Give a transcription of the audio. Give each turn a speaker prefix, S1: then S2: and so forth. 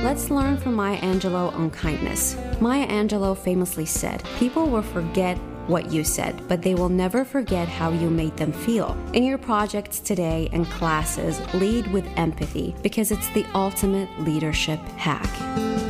S1: Let's learn from Maya Angelou on kindness. Maya Angelou famously said, "People will forget what you said, but they will never forget how you made them feel." In your projects today and classes, lead with empathy because it's the ultimate leadership hack.